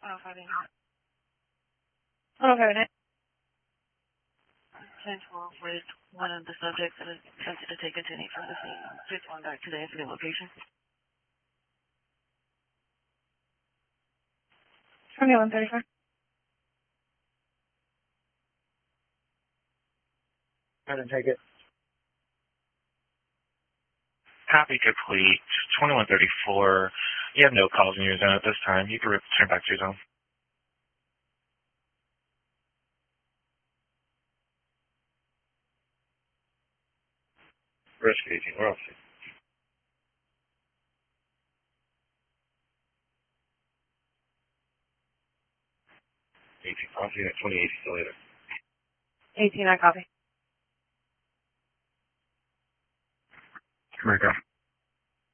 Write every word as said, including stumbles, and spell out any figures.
one oh five eight. one oh five eight. ten twelve with one of the subjects that is attempted to take a ten eight from the scene. Switch one back to the incident location. twenty-one thirty-four. I didn't take it. Copy complete. twenty-one thirty-four. You have no calls in your zone at this time. You can return back to your zone. Rescue eighteen, we're off. eighteen, copy, at twenty-eight, still later. eighteen, I copy. Here we go.